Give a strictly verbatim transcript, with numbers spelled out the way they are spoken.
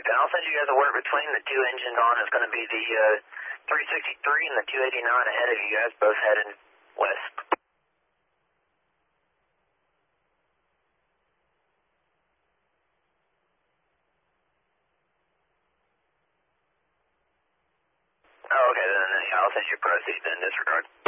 Perfect. And I'll send you guys a word between the two engines on. It's going to be the uh, three sixty-three and the two eighty-nine ahead of you guys, both heading west. Oh, okay, then yeah, I'll send you proceeds in disregard.